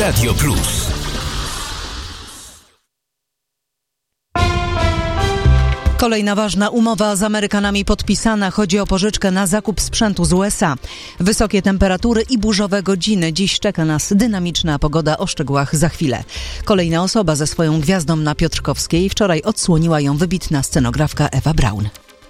Radio Plus. Kolejna ważna umowa z Amerykanami podpisana. Chodzi o pożyczkę na zakup sprzętu z USA. Wysokie temperatury i burzowe godziny. Dziś czeka nas dynamiczna pogoda, o szczegółach za chwilę. Kolejna osoba ze swoją gwiazdą na Piotrkowskiej. Wczoraj odsłoniła ją wybitna scenografka Ewa Braun.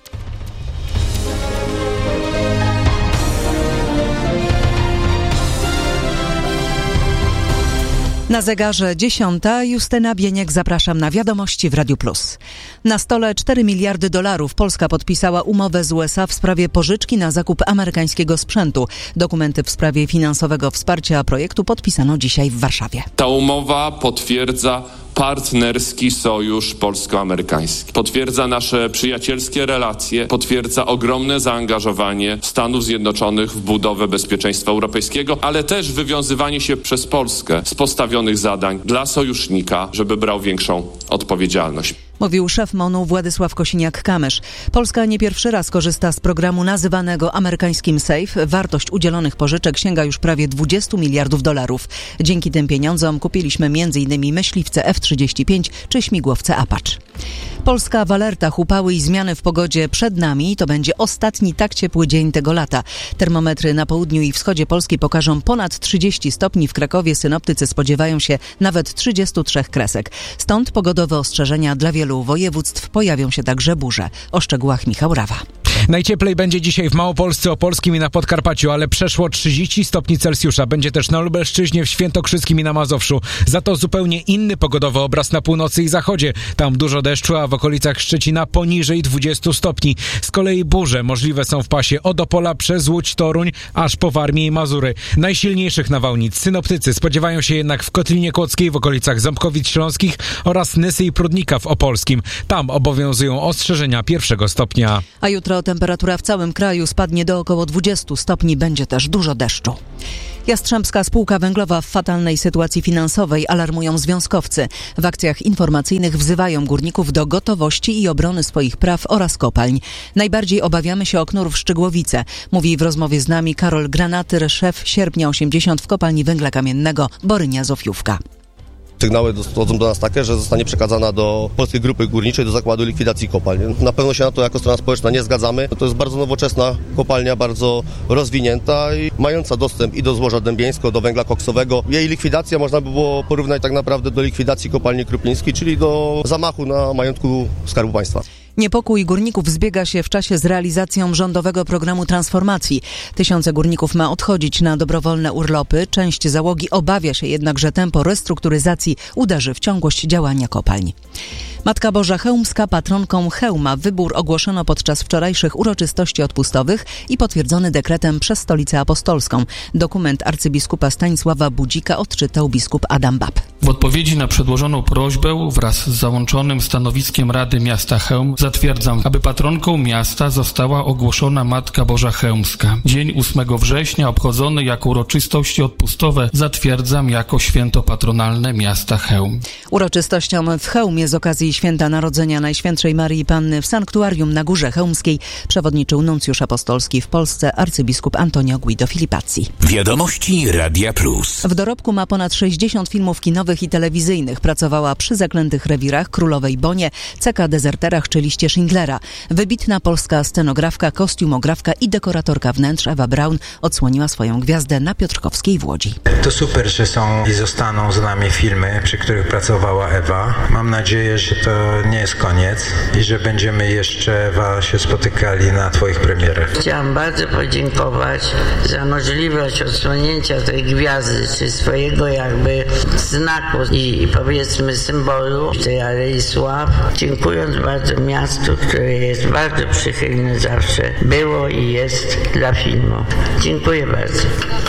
Na zegarze 10. Justyna Bieniek, zapraszam na wiadomości w Radiu Plus. Na stole $4 miliardy. Polska podpisała umowę z USA w sprawie pożyczki na zakup amerykańskiego sprzętu. Dokumenty w sprawie finansowego wsparcia projektu podpisano dzisiaj w Warszawie. Ta umowa potwierdza partnerski sojusz polsko-amerykański. Potwierdza nasze przyjacielskie relacje, potwierdza ogromne zaangażowanie Stanów Zjednoczonych w budowę bezpieczeństwa europejskiego, ale też wywiązywanie się przez Polskę z postawionych zadań dla sojusznika, żeby brał większą odpowiedzialność. Mówił szef MON-u Władysław Kosiniak-Kamysz. Polska nie pierwszy raz korzysta z programu nazywanego amerykańskim SAFE. Wartość udzielonych pożyczek sięga już prawie $20 miliardów. Dzięki tym pieniądzom kupiliśmy m.in. myśliwce F-35 czy śmigłowce Apache. Polska w alertach, upały i zmiany w pogodzie przed nami. To będzie ostatni tak ciepły dzień tego lata. Termometry na południu i wschodzie Polski pokażą ponad 30 stopni. W Krakowie synoptycy spodziewają się nawet 33 kresek. Stąd pogodowe ostrzeżenia dla wielu województw. Pojawią się także burze. O szczegółach Michał Rawa. Najcieplej będzie dzisiaj w Małopolsce, Opolskim i na Podkarpaciu, ale przeszło 30 stopni Celsjusza. Będzie też na Lubelszczyźnie, w Świętokrzyskim i na Mazowszu. Za to zupełnie inny pogodowy obraz na północy i zachodzie. Tam dużo deszczu, a w okolicach Szczecina poniżej 20 stopni. Z kolei burze możliwe są w pasie od Opola przez Łódź, Toruń, aż po Warmię i Mazury. Najsilniejszych nawałnic synoptycy spodziewają się jednak w Kotlinie Kłodzkiej, w okolicach Ząbkowic Śląskich oraz Nysy i Prudnika w Opolskim. Tam obowiązują ostrzeżenia 1 stopnia. A jutro temperatura w całym kraju spadnie do około 20 stopni. Będzie też dużo deszczu. Jastrzębska Spółka Węglowa w fatalnej sytuacji finansowej, alarmują związkowcy. W akcjach informacyjnych wzywają górników do gotowości i obrony swoich praw oraz kopalń. Najbardziej obawiamy się o knurów Szczygłowice, mówi w rozmowie z nami Karol Granatyr, szef Sierpnia 80 w kopalni węgla kamiennego Borynia Zofiówka. Sygnały dochodzą do nas takie, że zostanie przekazana do Polskiej Grupy Górniczej, do Zakładu Likwidacji Kopalń. Na pewno się na to jako strona społeczna nie zgadzamy. To jest bardzo nowoczesna kopalnia, bardzo rozwinięta i mająca dostęp i do złoża dębieńskiego, do węgla koksowego. Jej likwidacja można by było porównać tak naprawdę do likwidacji kopalni Krupińskiej, czyli do zamachu na majątku Skarbu Państwa. Niepokój górników zbiega się w czasie z realizacją rządowego programu transformacji. Tysiące górników ma odchodzić na dobrowolne urlopy. Część załogi obawia się jednak, że tempo restrukturyzacji uderzy w ciągłość działania kopalń. Matka Boża Chełmska patronką Chełma. Wybór ogłoszono podczas wczorajszych uroczystości odpustowych i potwierdzony dekretem przez Stolicę Apostolską. Dokument arcybiskupa Stanisława Budzika odczytał biskup Adam Bab. W odpowiedzi na przedłożoną prośbę wraz z załączonym stanowiskiem Rady Miasta Chełm zatwierdzam, aby patronką miasta została ogłoszona Matka Boża Chełmska. Dzień 8 września obchodzony jako uroczystości odpustowe zatwierdzam jako święto patronalne miasta Chełm. Uroczystościom w Chełmie z okazji Święta Narodzenia Najświętszej Maryi Panny w sanktuarium na Górze Chełmskiej przewodniczył nuncjusz apostolski w Polsce arcybiskup Antonio Guido Filipazzi. Wiadomości Radia Plus. W dorobku ma ponad 60 filmów kinowych i telewizyjnych. Pracowała przy Zaklętych Rewirach, Królowej Bonie, CK Dezerterach czy Liście Schindlera. Wybitna polska scenografka, kostiumografka i dekoratorka wnętrz Ewa Braun odsłoniła swoją gwiazdę na Piotrkowskiej w Łodzi. To super, że są i zostaną z nami filmy, przy których pracowała Ewa. Mam nadzieję, że to nie jest koniec i że będziemy jeszcze się spotykali na Twoich premierach. Chciałam bardzo podziękować za możliwość odsłonięcia tej gwiazdy, czy swojego jakby znaku i powiedzmy symbolu tej Alei Sław. Dziękując bardzo miastu, które jest bardzo przychylne zawsze było i jest dla filmu. Dziękuję bardzo.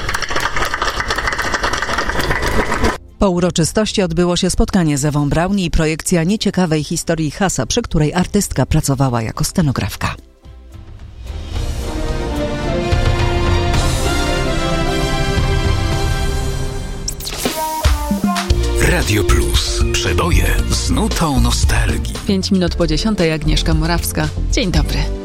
Po uroczystości odbyło się spotkanie z Ewą Braun i projekcja nieciekawej historii Hasa, przy której artystka pracowała jako scenografka. Radio Plus. Przeboje z nutą nostalgii. 5 minut po 10:00, Agnieszka Morawska. Dzień dobry.